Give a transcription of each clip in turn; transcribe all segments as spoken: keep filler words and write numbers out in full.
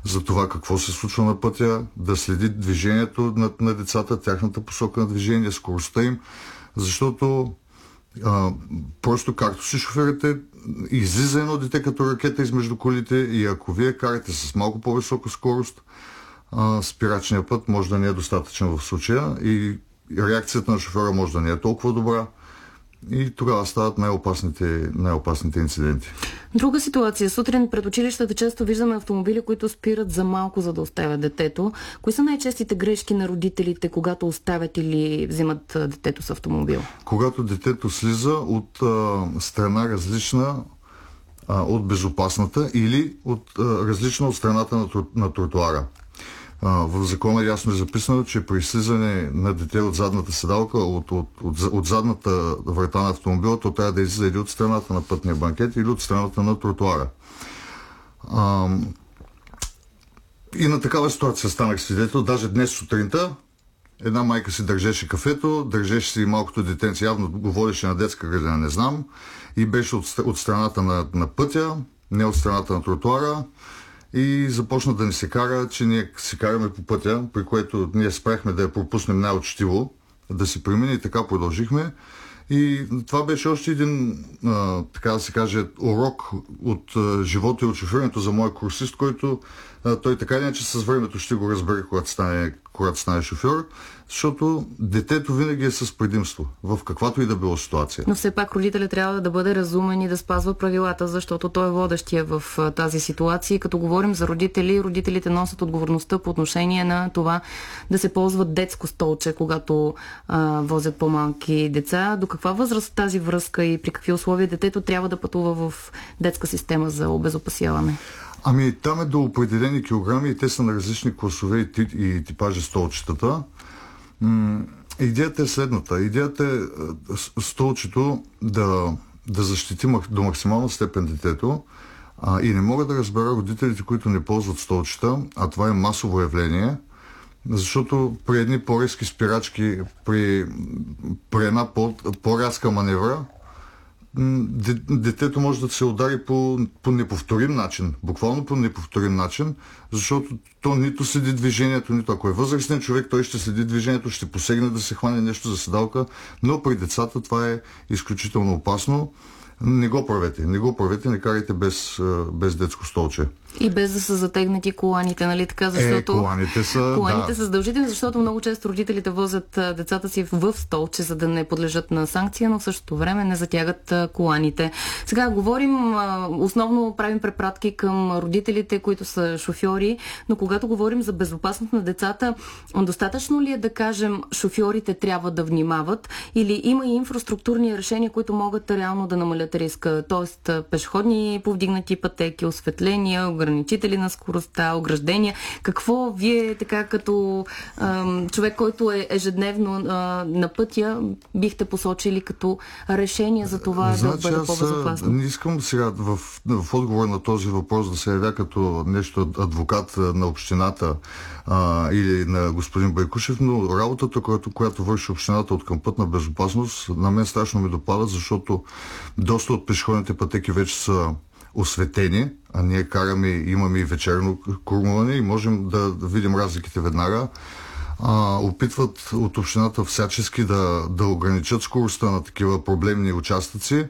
за това какво се случва на пътя, да следи движението на, на децата, тяхната посока на движение, скоростта им, защото а, просто както си шофирате, излиза едно дете като ракета измежду колите и ако вие карате с малко по-висока скорост, а, спирачният път може да не е достатъчен в случая и реакцията на шофьора може да не е толкова добра и тогава стават най-опасните, най-опасните инциденти. Друга ситуация. Сутрин пред училищата често виждаме автомобили, които спират за малко, за да оставят детето. Кои са най-честите грешки на родителите, когато оставят или взимат детето с автомобил? Когато детето слиза от а, страна различна а, от безопасната или от, а, различна от страната на, на тротуара. В закона ясно е записано, че при слизане на дете от задната седалка, от, от, от, от задната врата на автомобила, то трябва да излиза или от страната на пътния банкет, или от страната на тротуара. А, и на такава ситуация станах свидетел. Даже днес сутринта една майка си държеше кафето, държеше си малкото детенце, явно го водеше на детска градина, не знам, и беше от, от страната на, на пътя, не от страната на тротуара. И започна да ни се кара, че ние си караме по пътя, при което ние спряхме да я пропуснем най-учтиво, да си премине и така продължихме. И това беше още един, а, така да се каже, урок от а, живота и от шофирането за моя курсист, който а, той така или иначе с времето ще го разбере, когато стане, когато стане шофьор, защото детето винаги е с предимство, в каквато и да било ситуация. Но все пак родителят трябва да бъде разумен и да спазва правилата, защото той е водещия в а, тази ситуация. Като говорим за родители, родителите носят отговорността по отношение на това да се ползват детско столче, когато а, возят по-малки деца. До каква възраст в тази връзка и при какви условия детето трябва да пътува в детска система за обезопасяване? Ами там е до определени килограми и те са на различни класове и, тип, и типажи столчетата. М- идеята е следната. Идеята е столчето да, да защити до максимална степен детето а, и не мога да разбера родителите, които не ползват столчета, а това е масово явление, защото при едни по-резки спирачки, при, при една по, по-рязка маневра, детето може да се удари по, по неповторим начин, буквално по неповторим начин, защото то нито следи движението, нито ако е възрастен човек, той ще следи движението, ще посегне да се хване нещо за седалка, но при децата това е изключително опасно. Не го правете, не го правете, не карайте без, без детско столче. И без да са затегнати коланите, нали така? Защото е, коланите са, коланите да. са задължителни, защото много често родителите возят децата си в столче, за да не подлежат на санкция, но в същото време не затягат коланите. Сега говорим, основно правим препратки към родителите, които са шофьори, но когато говорим за безопасност на децата, достатъчно ли е да кажем шофьорите трябва да внимават или има и инфраструктурни решения, които могат реално да намалят риска? Тоест пешеходни повдигнати пътеки, осветления, ограничители на скоростта, ограждения. Какво вие, така като ам, човек, който е ежедневно а, на пътя, бихте посочили като решение за това значи, да бъде по-безопасно? Не искам сега в, в отговор на този въпрос да се явя като нещо адвокат на общината а, или на господин Байкушев, но работата, която, която върши общината от към пътна безопасност, на мен страшно ми допада, защото доста от пешеходните пътеки вече са осветени, а ние караме, имаме и вечерно кормуване и можем да, да видим разликите веднага. А, опитват от общината всячески да, да ограничат скоростта на такива проблемни участъци.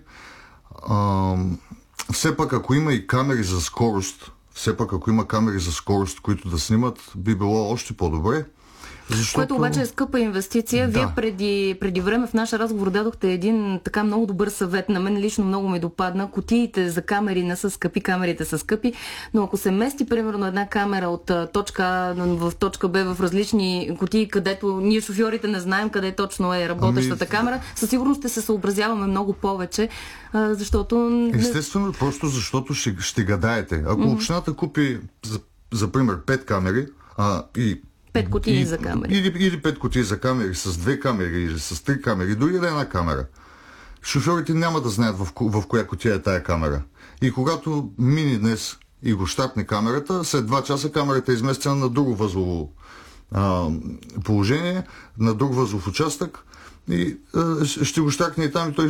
А, все пак, ако има и камери за скорост, все пак, ако има камери за скорост, които да снимат, би било още по-добре. Защото... Което обаче е скъпа инвестиция. Да. Вие преди, преди време в наш разговор дадохте един така много добър съвет. На мен лично много ми допадна. Кутиите за камери не са скъпи, камерите са скъпи, но ако се мести примерно една камера от точка А в точка Б в различни кутии, където ние шофьорите не знаем къде точно е работещата ами... камера, със сигурност ще се съобразяваме много повече, защото... Естествено, просто защото ще, ще гадаете. Ако mm-hmm. общината купи, за, за пример, пет камери а, и Пет кутии за камери. Или, или пет кутии за камери, с две камери, или с три камери, дори да е една камера. Шофьорите няма да знаят в, в коя кутия е тая камера. И когато мини днес и го щатне камерата, след два часа камерата е изместена на друго възлово а, положение, на друг възлов участък и а, ще го щакне и там и той